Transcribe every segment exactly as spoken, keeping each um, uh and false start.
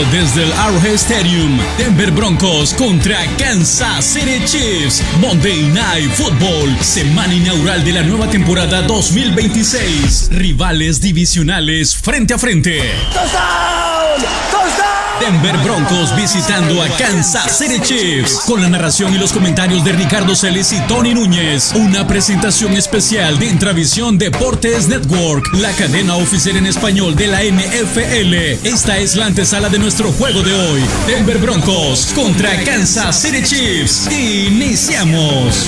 desde el Arrowhead Stadium, Denver Broncos contra Kansas City Chiefs. Monday Night Football, semana inaugural de la nueva temporada dos mil veintiséis. Rivales divisionales frente a frente. ¡Touchdown! ¡Touchdown! Denver Broncos visitando a Kansas City Chiefs, con la narración y los comentarios de Ricardo Celis y Tony Núñez. Una presentación especial de Intravisión Deportes Network, la cadena oficial en español de la N F L. Esta es la antesala de nuestro juego de hoy. Denver Broncos contra Kansas City Chiefs. Iniciamos.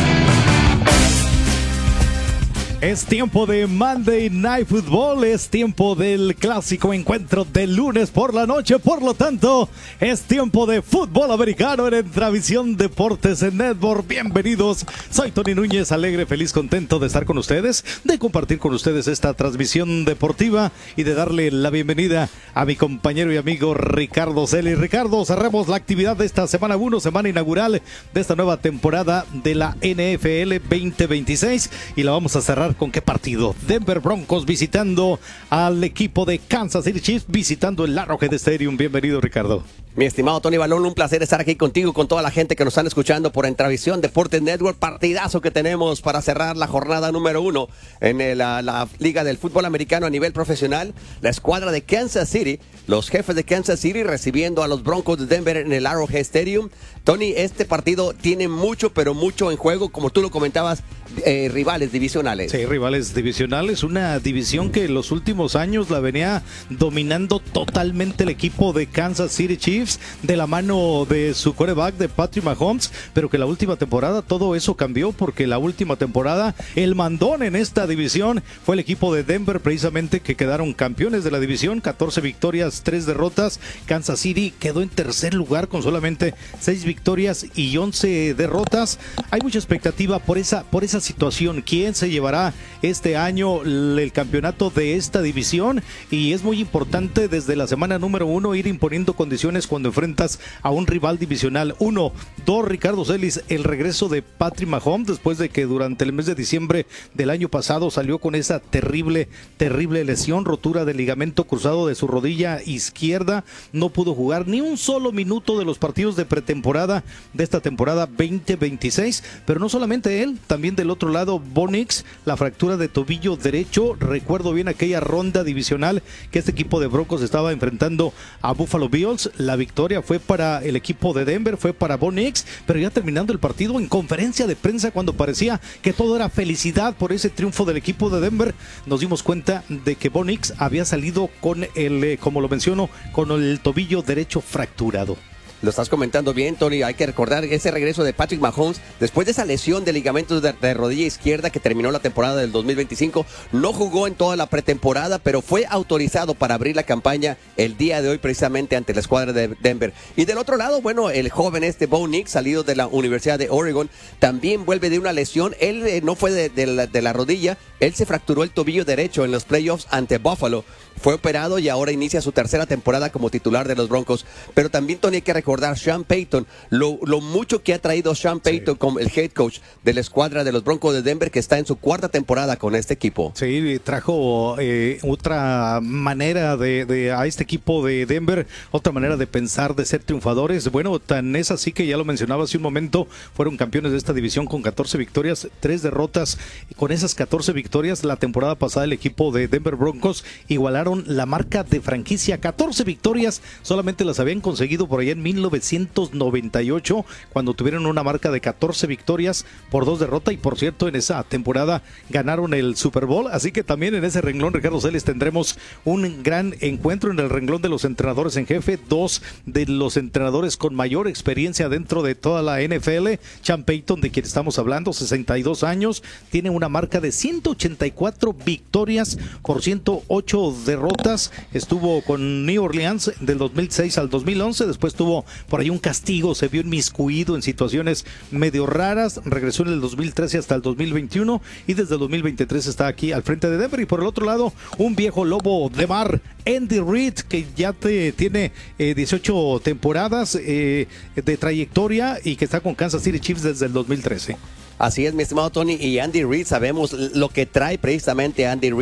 Es tiempo de Monday Night Football, es tiempo del clásico encuentro del lunes por la noche, por lo tanto, es tiempo de fútbol americano en Intravisión Deportes en Network. Bienvenidos, soy Tony Núñez, alegre, feliz, contento de estar con ustedes, de compartir con ustedes esta transmisión deportiva y de darle la bienvenida a mi compañero y amigo Ricardo Celis. Ricardo, cerramos la actividad de esta semana uno, semana inaugural de esta nueva temporada de la N F L veinte veintiséis, y la vamos a cerrar ¿con qué partido? Denver Broncos visitando al equipo de Kansas City Chiefs, visitando el Arrowhead Stadium. Bienvenido, Ricardo. Mi estimado Tony Balón, un placer estar aquí contigo, con toda la gente que nos están escuchando por Intravisión Deportes Network. Partidazo que tenemos para cerrar la jornada número uno en el, la, la Liga del Fútbol Americano a nivel profesional. La escuadra de Kansas City, los jefes de Kansas City recibiendo a los Broncos de Denver en el Arrowhead Stadium. Tony, este partido tiene mucho, pero mucho en juego, como tú lo comentabas, eh, rivales divisionales. Sí, rivales divisionales, una división que en los últimos años la venía dominando totalmente el equipo de Kansas City Chiefs, de la mano de su quarterback, de Patrick Mahomes, pero que la última temporada todo eso cambió, porque la última temporada el mandón en esta división fue el equipo de Denver, precisamente, que quedaron campeones de la división, catorce victorias, tres derrotas. Kansas City quedó en tercer lugar con solamente seis victorias y once derrotas. Hay mucha expectativa por esa, por esa situación. ¿Quién se llevará este año el campeonato de esta división? Y es muy importante desde la semana número uno ir imponiendo condiciones cuando enfrentas a un rival divisional. Uno, dos, Ricardo Celis, el regreso de Patrick Mahomes después de que durante el mes de diciembre del año pasado salió con esa terrible, terrible lesión, rotura del ligamento cruzado de su rodilla izquierda. No pudo jugar ni un solo minuto de los partidos de pretemporada de esta temporada veinte veintiséis, pero no solamente él, también del otro lado Bo Nix, la fractura de tobillo derecho. Recuerdo bien aquella ronda divisional que este equipo de Broncos estaba enfrentando a Buffalo Bills. La victoria fue para el equipo de Denver, fue para Bo Nix, pero ya terminando el partido, en conferencia de prensa, cuando parecía que todo era felicidad por ese triunfo del equipo de Denver, nos dimos cuenta de que Bo Nix había salido con el, eh, como lo menciono, con el tobillo derecho fracturado. Lo estás comentando bien, Tony. Hay que recordar ese regreso de Patrick Mahomes después de esa lesión de ligamentos de, de rodilla izquierda que terminó la temporada del dos mil veinticinco. No jugó en toda la pretemporada, pero fue autorizado para abrir la campaña el día de hoy, precisamente ante la escuadra de Denver. Y del otro lado, bueno, el joven este Bo Nix, salido de la Universidad de Oregon, también vuelve de una lesión. Él eh, no fue de, de, la, de la rodilla, él se fracturó el tobillo derecho en los playoffs ante Buffalo. Fue operado y ahora inicia su tercera temporada como titular de los Broncos. Pero también, Tony, hay que recordar Sean Payton, lo, lo mucho que ha traído Sean Payton, sí, como el head coach de la escuadra de los Broncos de Denver, que está en su cuarta temporada con este equipo. Sí, trajo eh, otra manera de, de a este equipo de Denver, otra manera de pensar, de ser triunfadores. Bueno, tan es así que ya lo mencionaba hace un momento, fueron campeones de esta división con catorce victorias, tres derrotas. Con esas catorce victorias, la temporada pasada el equipo de Denver Broncos igualaron la marca de franquicia. catorce victorias solamente las habían conseguido por allá en mil novecientos noventa y ocho, cuando tuvieron una marca de catorce victorias por dos derrotas, y por cierto en esa temporada ganaron el Super Bowl. Así que también en ese renglón, Ricardo Celis, tendremos un gran encuentro en el renglón de los entrenadores en jefe, dos de los entrenadores con mayor experiencia dentro de toda la N F L. Sean Payton, de quien estamos hablando, sesenta y dos años, tiene una marca de ciento ochenta y cuatro victorias por ciento ocho derrotas. Estuvo con New Orleans del dos mil seis al dos mil once, después tuvo por ahí un castigo, se vio inmiscuido en situaciones medio raras, regresó en el dos mil trece hasta el dos mil veintiuno y desde el dos mil veintitrés está aquí al frente de Denver. Y por el otro lado, un viejo lobo de mar, Andy Reid, que ya te, tiene eh, dieciocho temporadas eh, de trayectoria y que está con Kansas City Chiefs desde el dos mil trece. Así es, mi estimado Tony, y Andy Reid, sabemos lo que trae precisamente Andy Reid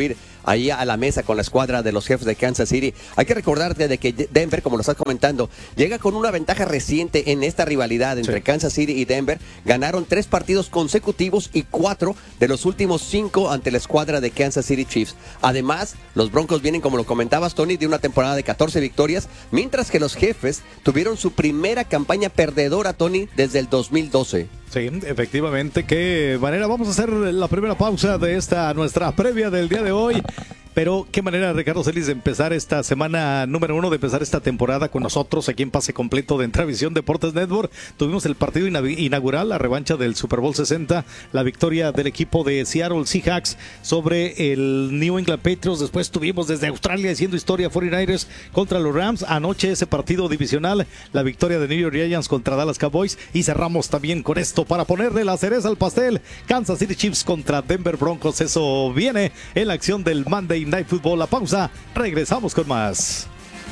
ahí a la mesa con la escuadra de los Jefes de Kansas City. Hay que recordarte de que Denver, como lo estás comentando, llega con una ventaja reciente en esta rivalidad entre sí. Kansas City y Denver. Ganaron tres partidos consecutivos y cuatro de los últimos cinco ante la escuadra de Kansas City Chiefs. Además, los Broncos vienen, como lo comentabas, Tony, de una temporada de catorce victorias, mientras que los Jefes tuvieron su primera campaña perdedora, Tony, desde el dos mil doce. Sí, efectivamente. Qué manera. Vamos a hacer la primera pausa de esta nuestra previa del día de hoy. Pero qué manera, Ricardo Celis, de empezar esta semana número uno, de empezar esta temporada con nosotros aquí en Pase Completo de Entravisión Deportes Network. Tuvimos el partido inaugural, la revancha del Super Bowl sesenta, la victoria del equipo de Seattle Seahawks sobre el New England Patriots. Después tuvimos desde Australia haciendo historia cuarenta y nueve ers contra los Rams. Anoche ese partido divisional, la victoria de New York Giants contra Dallas Cowboys. Y cerramos también con esto para ponerle la cereza al pastel. Kansas City Chiefs contra Denver Broncos. Eso viene en la acción del Monday Night Football. La pausa, regresamos con más.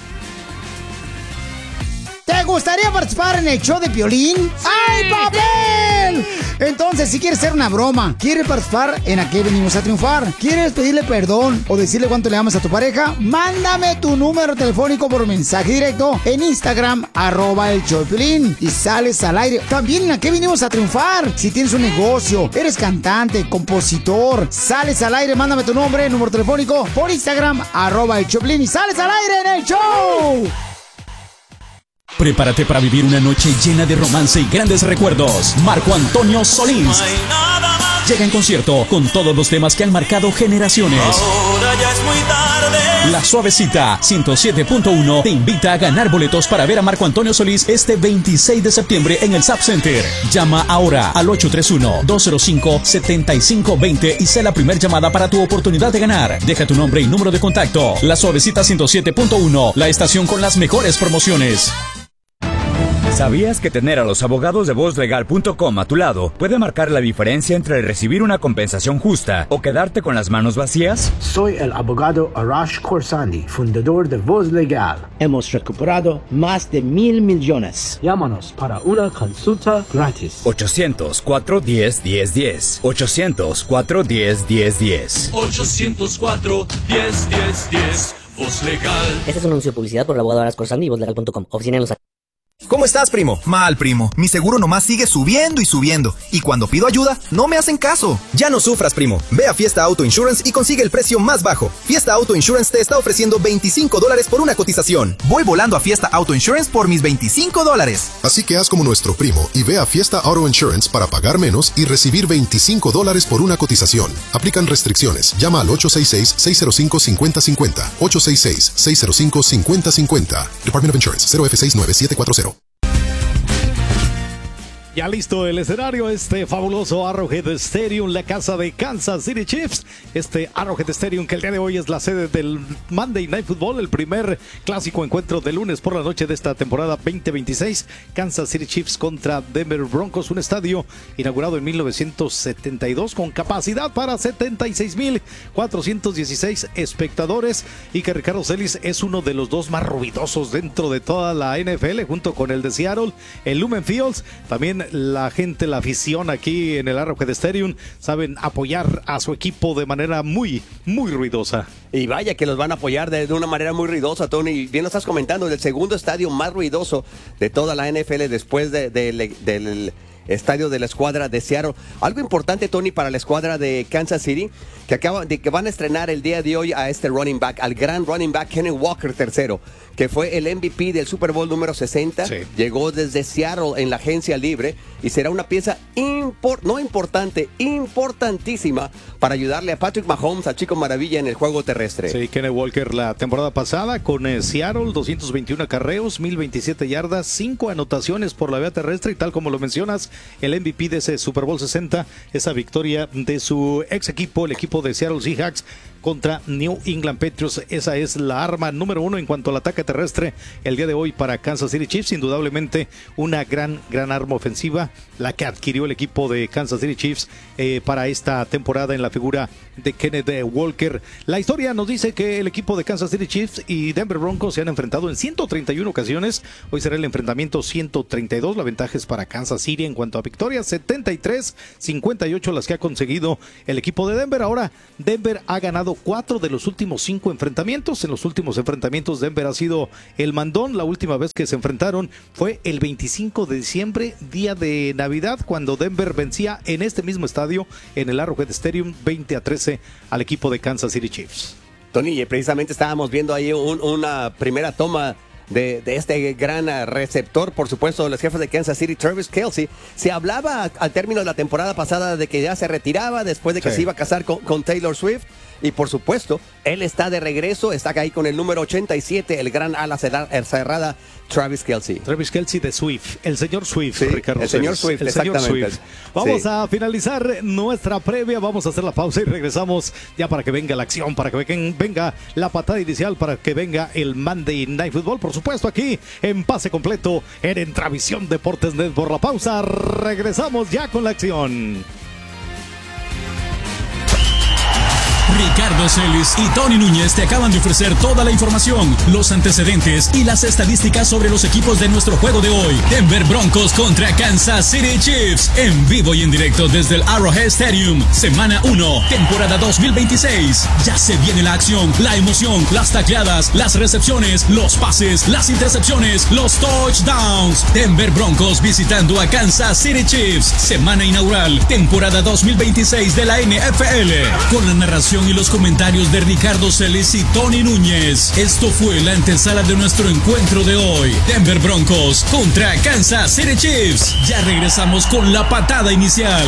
¿Te gustaría participar en el show de Piolín? ¡Ay, papel! Entonces, si quieres hacer una broma, quieres participar en A Qué Venimos a Triunfar, quieres pedirle perdón o decirle cuánto le amas a tu pareja, mándame tu número telefónico por mensaje directo en Instagram, arroba el show de Piolín, y sales al aire. También en A Qué Venimos a Triunfar. Si tienes un negocio, eres cantante, compositor, sales al aire, mándame tu nombre, número telefónico por Instagram, arroba el show de Piolín, y sales al aire en el show. Prepárate para vivir una noche llena de romance y grandes recuerdos. Marco Antonio Solís llega en concierto con todos los temas que han marcado generaciones. Ahora ya es muy tarde. La Suavecita ciento siete punto uno te invita a ganar boletos para ver a Marco Antonio Solís este veintiséis de septiembre en el Zap Center. Llama ahora al ocho tres uno, dos cero cinco, siete cinco dos cero y sé la primera llamada para tu oportunidad de ganar. Deja tu nombre y número de contacto. La Suavecita ciento siete punto uno, la estación con las mejores promociones. ¿Sabías que tener a los abogados de voz legal punto com a tu lado puede marcar la diferencia entre recibir una compensación justa o quedarte con las manos vacías? Soy el abogado Arash Khorsandi, fundador de Voz Legal. Hemos recuperado más de mil millones. Llámanos para una consulta gratis. ochocientos, cuatro uno cero, uno cero uno cero. ochocientos, cuatro uno cero, uno cero uno cero. ochocientos cuatro, uno cero uno cero. Voz Legal. Este es un anuncio de publicidad por el abogado Arash Khorsandi y voz legal punto com. Oficina en los... ¿Cómo estás, primo? Mal, primo. Mi seguro nomás sigue subiendo y subiendo. Y cuando pido ayuda, no me hacen caso. Ya no sufras, primo. Ve a Fiesta Auto Insurance y consigue el precio más bajo. Fiesta Auto Insurance te está ofreciendo veinticinco dólares por una cotización. Voy volando a Fiesta Auto Insurance por mis veinticinco dólares. Así que haz como nuestro primo y ve a Fiesta Auto Insurance para pagar menos y recibir veinticinco dólares por una cotización. Aplican restricciones. Llama al ocho seis seis, seis cero cinco, cinco cero cinco cero. ocho seis seis, seis cero cinco, cinco cero cinco cero. Department of Insurance, cero F seis nueve siete cuatro cero. Ya listo el escenario, este fabuloso Arrowhead Stadium, la casa de Kansas City Chiefs. Este Arrowhead Stadium que el día de hoy es la sede del Monday Night Football, el primer clásico encuentro de lunes por la noche de esta temporada veinte veintiséis. Kansas City Chiefs contra Denver Broncos, un estadio inaugurado en mil novecientos setenta y dos con capacidad para setenta y seis mil cuatrocientos dieciséis espectadores, y que Ricardo Celis es uno de los dos más ruidosos dentro de toda la N F L, junto con el de Seattle, el Lumen Fields. También la gente, la afición aquí en el Arrowhead Stadium saben apoyar a su equipo de manera muy, muy ruidosa. Y vaya que los van a apoyar de, de una manera muy ruidosa, Tony. Bien lo estás comentando, el segundo estadio más ruidoso de toda la N F L después de, de, de, del estadio de la escuadra de Seattle. Algo importante, Tony, para la escuadra de Kansas City, que acaba de que van a estrenar el día de hoy a este running back, al gran running back Kenneth Walker tercero, que fue el M V P del Super Bowl número sesenta. Sí. Llegó desde Seattle en la agencia libre y será una pieza import, no importante, importantísima para ayudarle a Patrick Mahomes, a Chico Maravilla, en el juego terrestre. Sí, Kenneth Walker la temporada pasada con eh, Seattle, doscientos veintiuno acarreos, mil veintisiete yardas, cinco anotaciones por la vía terrestre, y tal como lo mencionas, el M V P de ese Super Bowl sesenta, esa victoria de su ex equipo, el equipo de Seattle Seahawks, contra New England Patriots. Esa es la arma número uno en cuanto al ataque terrestre el día de hoy para Kansas City Chiefs. Indudablemente una gran, gran arma ofensiva la que adquirió el equipo de Kansas City Chiefs eh, para esta temporada en la figura de Kenneth Walker. La historia nos dice que el equipo de Kansas City Chiefs y Denver Broncos se han enfrentado en ciento treinta y una ocasiones. Hoy será el enfrentamiento ciento treinta y dos. La ventaja es para Kansas City en cuanto a victorias, setenta y tres cincuenta y ocho las que ha conseguido el equipo de Denver. Ahora Denver ha ganado ganado cuatro de los últimos cinco enfrentamientos. En los últimos enfrentamientos Denver ha sido el mandón. La última vez que se enfrentaron fue el veinticinco de diciembre, día de Navidad, cuando Denver vencía en este mismo estadio, en el Arrowhead Stadium, veinte a trece al equipo de Kansas City Chiefs. Tony, precisamente estábamos viendo ahí un, una primera toma de, de este gran receptor, por supuesto, los jefes de Kansas City, Travis Kelce. Se hablaba al término de la temporada pasada de que ya se retiraba después de que sí. se iba a casar con, con Taylor Swift. Y por supuesto, él está de regreso, está ahí con el número ochenta y siete, el gran ala cerrada, Travis Kelce. Travis Kelce de Swift, el señor Swift, sí, Ricardo. El señor Swift, el exactamente. Señor Swift. Vamos sí. a finalizar nuestra previa, vamos a hacer la pausa y regresamos ya para que venga la acción, para que venga la patada inicial, para que venga el Monday Night Football, por supuesto, aquí en Pase Completo, en Entravisión Deportes Net. Por la pausa, regresamos ya con la acción. Ricardo Celis y Tony Núñez te acaban de ofrecer toda la información, los antecedentes y las estadísticas sobre los equipos de nuestro juego de hoy. Denver Broncos contra Kansas City Chiefs, en vivo y en directo desde el Arrowhead Stadium. Semana uno, temporada dos mil veintiséis. Ya se viene la acción, la emoción, las tacleadas, las recepciones, los pases, las intercepciones, los touchdowns. Denver Broncos visitando a Kansas City Chiefs. Semana inaugural, temporada dos mil veintiséis de la N F L. Con la narración y los comentarios de Ricardo Celis y Tony Núñez. Esto fue la antesala de nuestro encuentro de hoy. Denver Broncos contra Kansas City Chiefs. Ya regresamos con la patada inicial.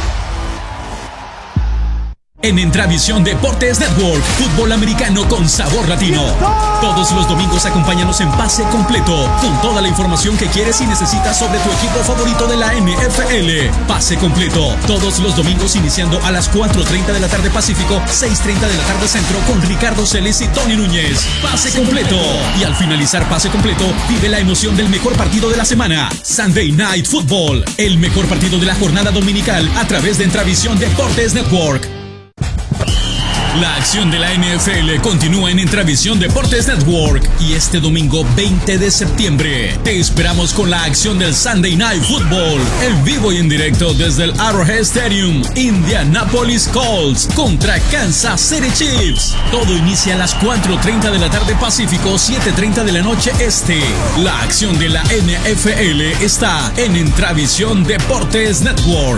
En Entravisión Deportes Network, fútbol americano con sabor latino. Todos los domingos acompáñanos en Pase Completo, con toda la información que quieres y necesitas sobre tu equipo favorito de la N F L. Pase Completo, todos los domingos iniciando a las cuatro treinta de la tarde Pacífico, seis treinta de la tarde Centro, con Ricardo Celis y Tony Núñez. Pase Completo. Y al finalizar Pase Completo, vive la emoción del mejor partido de la semana. Sunday Night Football, el mejor partido de la jornada dominical a través de Entravisión Deportes Network. La acción de la N F L continúa en Entravisión Deportes Network y este domingo veinte de septiembre te esperamos con la acción del Sunday Night Football en vivo y en directo desde el Arrowhead Stadium. Indianapolis Colts contra Kansas City Chiefs. Todo inicia a las cuatro treinta de la tarde Pacífico, siete treinta de la noche Este. La acción de la N F L está en Entravisión Deportes Network.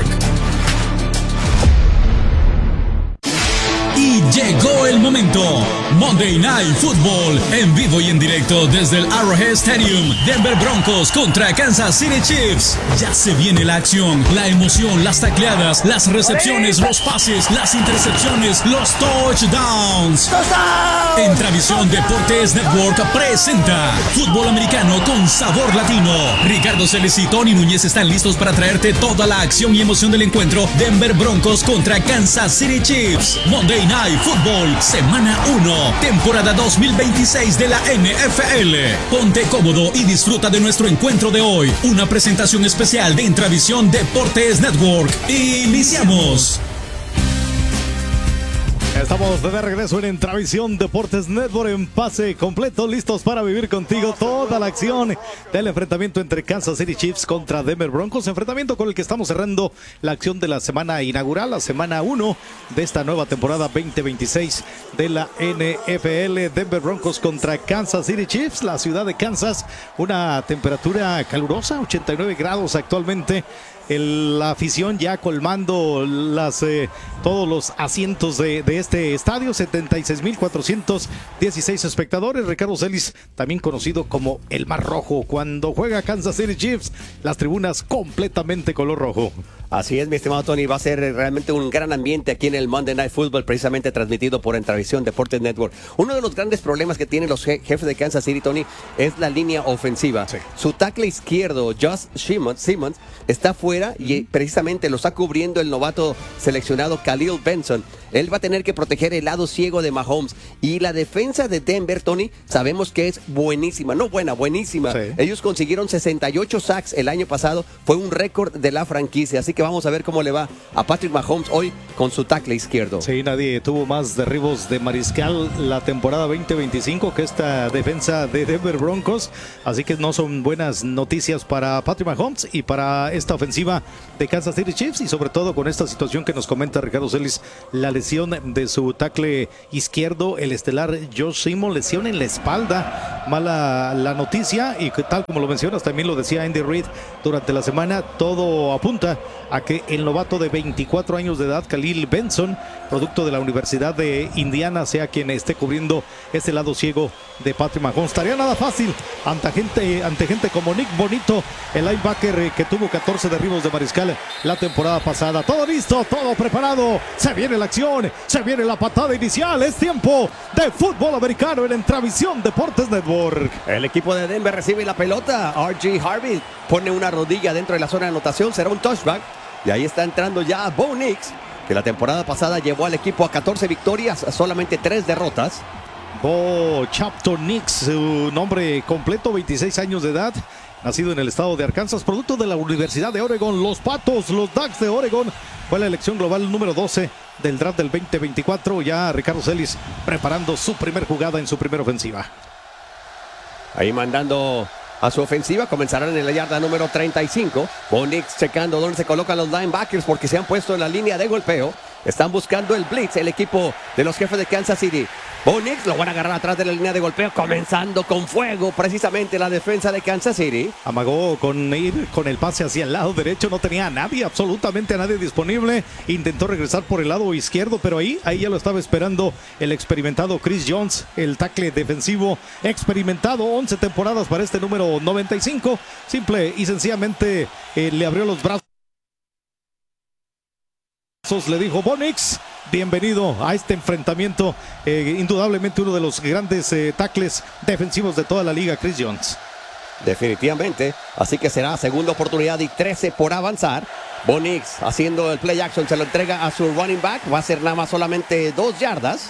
Y llegó el momento. Monday Night Football en vivo y en directo desde el Arrowhead Stadium. Denver Broncos contra Kansas City Chiefs. Ya se viene la acción, la emoción, las tacleadas, las recepciones, los pases, las intercepciones, los touchdowns. Entravisión Deportes Network presenta fútbol americano con sabor latino. Ricardo Celis y Tony Núñez están listos para traerte toda la acción y emoción del encuentro. Denver Broncos contra Kansas City Chiefs. Monday Night Football, semana uno, temporada dos mil veintiséis de la N F L. Ponte cómodo y disfruta de nuestro encuentro de hoy. Una presentación especial de Entravisión Deportes Network. Iniciamos. Estamos de regreso en Entravisión Deportes Network en Pase Completo, listos para vivir contigo toda la acción del enfrentamiento entre Kansas City Chiefs contra Denver Broncos, enfrentamiento con el que estamos cerrando la acción de la semana inaugural, la semana uno de esta nueva temporada veinte veintiséis de la N F L. Denver Broncos contra Kansas City Chiefs, la ciudad de Kansas, una temperatura calurosa, ochenta y nueve grados actualmente. El, la afición ya colmando las, eh, todos los asientos de, de este estadio, setenta y seis mil cuatrocientos dieciséis espectadores. Ricardo Celis, también conocido como el Mar Rojo, cuando juega Kansas City Chiefs, las tribunas completamente color rojo. Así es, mi estimado Tony, va a ser realmente un gran ambiente aquí en el Monday Night Football, precisamente transmitido por Entravisión Deportes Network. Uno de los grandes problemas que tienen los je- jefes de Kansas City, Tony, es la línea ofensiva. Sí. Su tackle izquierdo, Josh Simmons, Simmons, está fuera y precisamente lo está cubriendo el novato seleccionado Khalil Benson. Él va a tener que proteger el lado ciego de Mahomes. Y la defensa de Denver, Tony, sabemos que es buenísima, no buena, buenísima. Sí. Ellos consiguieron sesenta y ocho sacks el año pasado, fue un récord de la franquicia, así que vamos a ver cómo le va a Patrick Mahomes hoy con su tackle izquierdo. Sí, nadie tuvo más derribos de mariscal la temporada veinte veinticinco que esta defensa de Denver Broncos, así que no son buenas noticias para Patrick Mahomes y para esta ofensiva de Kansas City Chiefs, y sobre todo con esta situación que nos comenta Ricardo Celis, la lesión de su tackle izquierdo, el estelar Josh Simo, lesión en la espalda, mala la noticia, y que tal como lo mencionas, también lo decía Andy Reid durante la semana, todo apunta a que el novato de veinticuatro años de edad, Khalil Benson, producto de la Universidad de Indiana, sea quien esté cubriendo ese lado ciego de Patrick Mahomes. Estaría nada fácil ante gente, ante gente como Nick Bonito, el linebacker que tuvo catorce derribos de mariscal la temporada pasada. Todo listo, todo preparado, se viene la acción, se viene la patada inicial, es tiempo de fútbol americano en Entravisión Deportes Network. El equipo de Denver recibe la pelota, R J Harvey pone una rodilla dentro de la zona de anotación, será un touchback, y ahí está entrando ya Bo Nix, que la temporada pasada llevó al equipo a catorce victorias, solamente tres derrotas. Bo Chapton Nix, su nombre completo, veintiséis años de edad, nacido en el estado de Arkansas, producto de la Universidad de Oregon. Los Patos, los Ducks de Oregon, fue la elección global número doce del draft del veinte veinticuatro. Ya Ricardo Celis preparando su primer jugada en su primera ofensiva. Ahí mandando a su ofensiva, comenzarán en la yarda número treinta y cinco. Bo Nix checando dónde se colocan los linebackers porque se han puesto en la línea de golpeo. Están buscando el blitz, el equipo de los Jefes de Kansas City. Bo Nix lo van a agarrar atrás de la línea de golpeo, comenzando con fuego precisamente la defensa de Kansas City. Amagó con ir con el pase hacia el lado derecho, no tenía a nadie, absolutamente a nadie disponible. Intentó regresar por el lado izquierdo, pero ahí, ahí ya lo estaba esperando el experimentado Chris Jones, el tackle defensivo experimentado, once temporadas para este número noventa y cinco. Simple y sencillamente eh, le abrió los brazos. Le dijo: Bo Nix, bienvenido a este enfrentamiento, eh, indudablemente uno de los grandes eh, tackles defensivos de toda la liga, Chris Jones. Definitivamente, así que será segunda oportunidad y trece por avanzar. Bo Nix haciendo el play action, se lo entrega a su running back, va a ser nada más solamente dos yardas.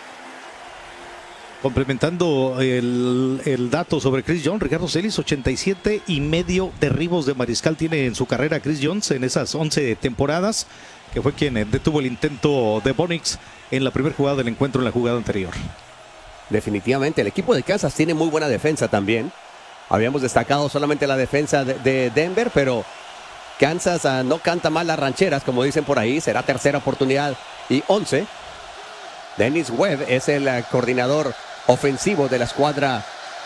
Complementando el, el dato sobre Chris Jones, Ricardo Celis, ochenta y siete y medio derribos de mariscal tiene en su carrera Chris Jones en esas once temporadas, que fue quien detuvo el intento de Bo Nix en la primera jugada del encuentro en la jugada anterior. Definitivamente, el equipo de Kansas tiene muy buena defensa también. Habíamos destacado solamente la defensa de, de Denver, pero Kansas uh, no canta mal las rancheras, como dicen por ahí. Será tercera oportunidad y once. Dennis Webb es el uh, coordinador ofensivo de la escuadra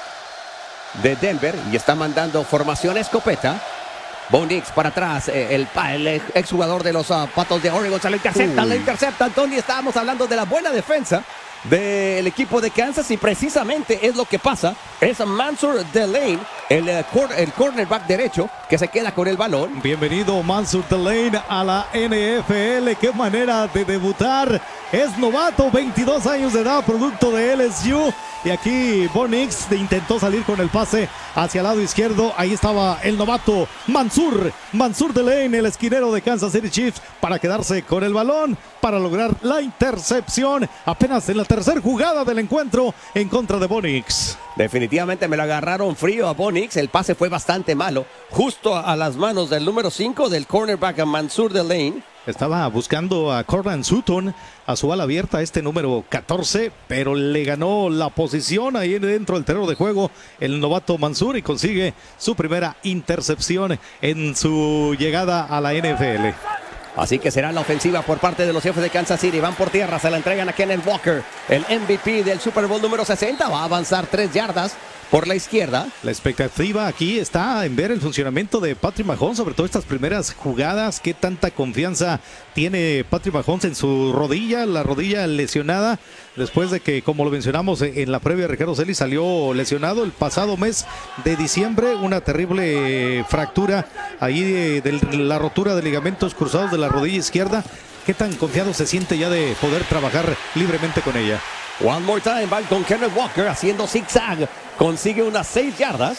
de Denver y está mandando formación escopeta. Bo Nix para atrás, eh, el, el exjugador de los uh, Patos de Oregon se lo interceptan, uh. le interceptan. Tony, estábamos hablando de la buena defensa del equipo de Kansas y precisamente es lo que pasa. Es Mansour Delane, el, uh, cor el cornerback derecho, que se queda con el balón. Bienvenido Mansour Delane a la N F L, qué manera de debutar. Es novato, veintidós años de edad, producto de L S U. Y aquí Bo Nix intentó salir con el pase hacia el lado izquierdo. Ahí estaba el novato Mansour, Mansour Delane, el esquinero de Kansas City Chiefs, para quedarse con el balón, para lograr la intercepción. Apenas en la tercera jugada del encuentro en contra de Bo Nix. Definitivamente me lo agarraron frío a Bo Nix. El pase fue bastante malo, justo a las manos del número cinco del cornerback Mansour Delane. Estaba buscando a Cortland Sutton, a su ala abierta, este número catorce, pero le ganó la posición ahí dentro del terreno de juego el novato Mansour y consigue su primera intercepción en su llegada a la N F L. Así que será la ofensiva por parte de los Jefes de Kansas City. Van por tierra, se la entregan a Kenneth Walker, el M V P del Super Bowl número sesenta. Va a avanzar tres yardas por la izquierda. La expectativa aquí está en ver el funcionamiento de Patrick Mahomes, sobre todo estas primeras jugadas. Qué tanta confianza tiene Patrick Mahomes en su rodilla, la rodilla lesionada, después de que, como lo mencionamos en la previa, Ricardo Celis salió lesionado el pasado mes de diciembre, una terrible fractura ahí de, de la rotura de ligamentos cruzados de la rodilla izquierda. ¿Qué tan confiado se siente ya de poder trabajar libremente con ella? One more time, va con Kenneth Walker haciendo zigzag, consigue unas seis yardas.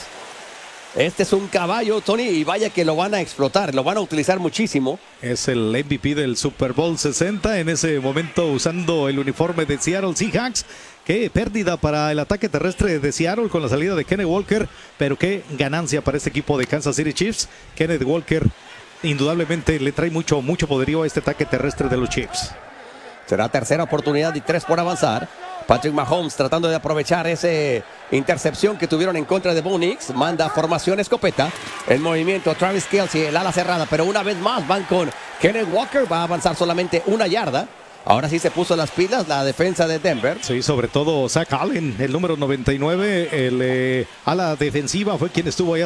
Este es un caballo, Tony, y vaya que lo van a explotar, lo van a utilizar muchísimo. Es el M V P del Super Bowl sesenta, en ese momento usando el uniforme de Seattle Seahawks. Qué pérdida para el ataque terrestre de Seattle con la salida de Kenneth Walker, pero qué ganancia para este equipo de Kansas City Chiefs. Kenneth Walker indudablemente le trae mucho, mucho poderío a este ataque terrestre de los Chiefs. Será tercera oportunidad y tres por avanzar. Patrick Mahomes tratando de aprovechar esa intercepción que tuvieron en contra de Bo Nix. Manda formación escopeta. El movimiento Travis Kelce, el ala cerrada. Pero una vez más van con Kenneth Walker. Va a avanzar solamente una yarda. Ahora sí se puso las pilas la defensa de Denver. Sí, sobre todo Zach Allen, el número noventa y nueve. El eh, ala defensiva fue quien estuvo ahí